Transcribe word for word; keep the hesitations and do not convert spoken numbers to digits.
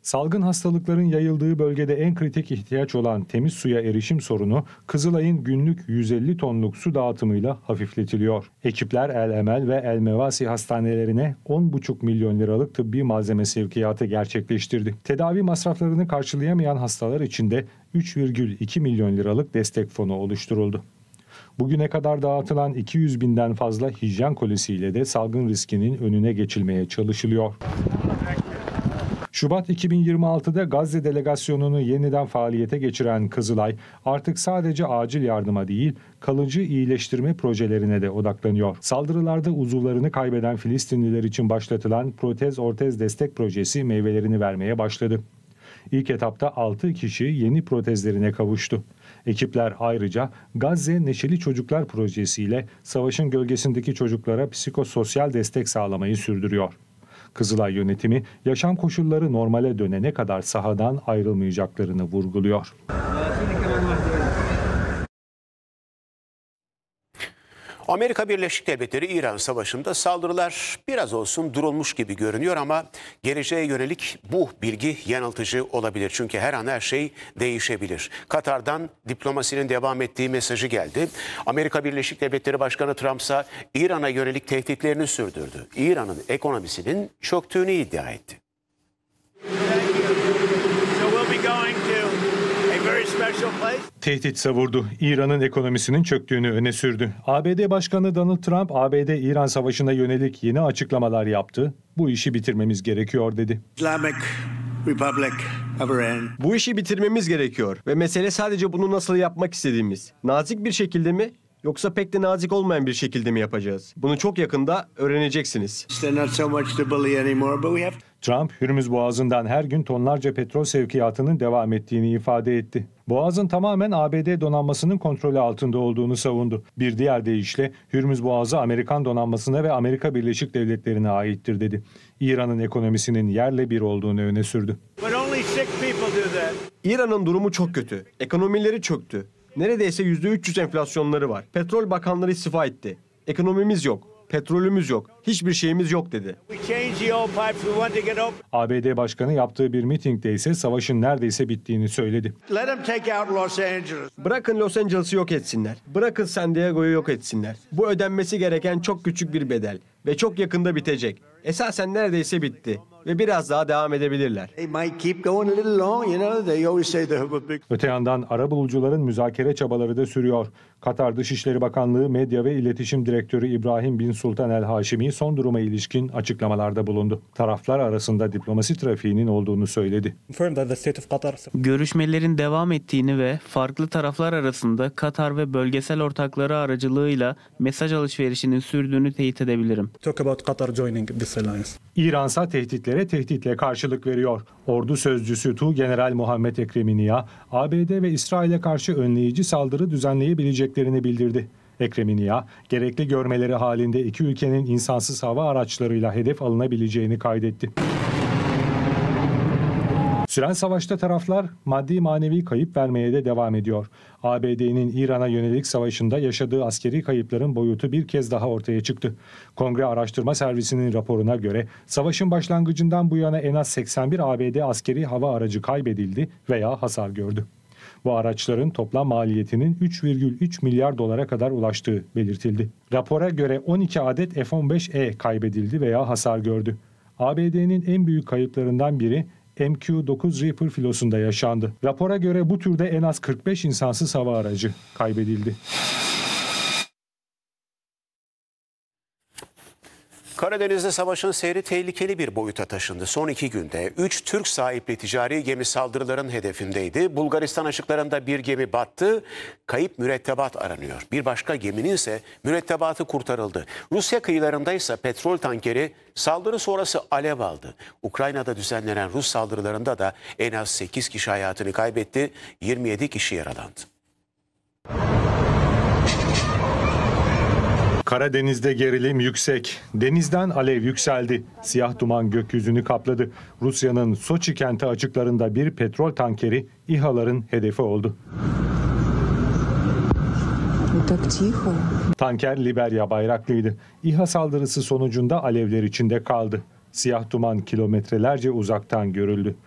Salgın hastalıkların yayıldığı bölgede en kritik ihtiyaç olan temiz suya erişim sorunu Kızılay'ın günlük yüz elli tonluk su dağıtımıyla hafifletiliyor. Ekipler El Emel ve El Mevasi hastanelerine on buçuk milyon liralık tıbbi malzeme sevkiyatı gerçekleştirdi. Tedavi masraflarını karşılayamayan hastalar için de üç virgül iki milyon liralık destek fonu oluşturuldu. Bugüne kadar dağıtılan iki yüz binden fazla hijyen kolisiyle de salgın riskinin önüne geçilmeye çalışılıyor. Şubat iki bin yirmi altıda Gazze delegasyonunu yeniden faaliyete geçiren Kızılay artık sadece acil yardıma değil, kalıcı iyileştirme projelerine de odaklanıyor. Saldırılarda uzuvlarını kaybeden Filistinliler için başlatılan protez ortez destek projesi meyvelerini vermeye başladı. İlk etapta altı kişi yeni protezlerine kavuştu. Ekipler ayrıca Gazze Neşeli Çocuklar projesiyle savaşın gölgesindeki çocuklara psikososyal destek sağlamayı sürdürüyor. Kızılay yönetimi yaşam koşulları normale dönene kadar sahadan ayrılmayacaklarını vurguluyor. Amerika Birleşik Devletleri İran Savaşı'nda saldırılar biraz olsun durulmuş gibi görünüyor ama geleceğe yönelik bu bilgi yanıltıcı olabilir. Çünkü her an her şey değişebilir. Katar'dan diplomasinin devam ettiği mesajı geldi. Amerika Birleşik Devletleri Başkanı Trump ise İran'a yönelik tehditlerini sürdürdü. İran'ın ekonomisinin çöktüğünü iddia etti. Tehdit savurdu. İran'ın ekonomisinin çöktüğünü öne sürdü. A B D Başkanı Donald Trump, A B D-İran Savaşı'na yönelik yeni açıklamalar yaptı. Bu işi bitirmemiz gerekiyor dedi. Bu işi bitirmemiz gerekiyor ve mesele sadece bunu nasıl yapmak istediğimiz. Nazik bir şekilde mi yoksa pek de nazik olmayan bir şekilde mi yapacağız? Bunu çok yakında öğreneceksiniz. Trump, Hürmüz Boğazı'ndan her gün tonlarca petrol sevkiyatının devam ettiğini ifade etti. Boğazın tamamen A B D donanmasının kontrolü altında olduğunu savundu. Bir diğer deyişle Hürmüz Boğazı Amerikan donanmasına ve Amerika Birleşik Devletleri'ne aittir dedi. İran'ın ekonomisinin yerle bir olduğunu öne sürdü. İran'ın durumu çok kötü. Ekonomileri çöktü. Neredeyse yüzde üç yüz enflasyonları var. Petrol bakanları istifa etti. Ekonomimiz yok. Petrolümüz yok. Hiçbir şeyimiz yok dedi. A B D Başkanı yaptığı bir mitingde ise savaşın neredeyse bittiğini söyledi. Bırakın Los Angeles'ı yok etsinler. Bırakın San Diego'yu yok etsinler. Bu ödenmesi gereken çok küçük bir bedel ve çok yakında bitecek. Esasen neredeyse bitti ve biraz daha devam edebilirler. Öte yandan arabulucuların müzakere çabaları da sürüyor. Katar Dışişleri Bakanlığı Medya ve İletişim Direktörü İbrahim bin Sultan El Haşimi son duruma ilişkin açıklamalarda bulundu. Taraflar arasında diplomasi trafiğinin olduğunu söyledi. Görüşmelerin devam ettiğini ve farklı taraflar arasında Katar ve bölgesel ortakları aracılığıyla mesaj alışverişinin sürdüğünü teyit edebilirim. İran'sa tehditlere tehditle karşılık veriyor. Ordu sözcüsü Tuğgeneral Muhammed Ekreminiya, A B D ve İsrail'e karşı önleyici saldırı düzenleyebileceklerini bildirdi. Ekreminiya, gerekli görmeleri halinde iki ülkenin insansız hava araçlarıyla hedef alınabileceğini kaydetti. Süren savaşta taraflar maddi manevi kayıp vermeye de devam ediyor. A B D'nin İran'a yönelik savaşında yaşadığı askeri kayıpların boyutu bir kez daha ortaya çıktı. Kongre Araştırma Servisi'nin raporuna göre savaşın başlangıcından bu yana en az seksen bir A B D askeri hava aracı kaybedildi veya hasar gördü. Bu araçların toplam maliyetinin üç virgül üç milyar dolara kadar ulaştığı belirtildi. Rapora göre on iki adet F on beş E kaybedildi veya hasar gördü. A B D'nin en büyük kayıplarından biri M Q dokuz Reaper filosunda yaşandı. Rapora göre bu türde en az kırk beş insansız hava aracı kaybedildi. Karadeniz'de savaşın seyri tehlikeli bir boyuta taşındı. Son iki günde üç Türk sahipli ticari gemi saldırıların hedefindeydi. Bulgaristan açıklarında bir gemi battı, kayıp mürettebat aranıyor. Bir başka geminin ise mürettebatı kurtarıldı. Rusya kıyılarında ise petrol tankeri saldırı sonrası alev aldı. Ukrayna'da düzenlenen Rus saldırılarında da en az sekiz kişi hayatını kaybetti, yirmi yedi kişi yaralandı. Karadeniz'de gerilim yüksek. Denizden alev yükseldi. Siyah duman gökyüzünü kapladı. Rusya'nın Soçi kenti açıklarında bir petrol tankeri İHA'ların hedefi oldu. Tanker Liberya bayraklıydı. İHA saldırısı sonucunda alevler içinde kaldı. Siyah duman kilometrelerce uzaktan görüldü.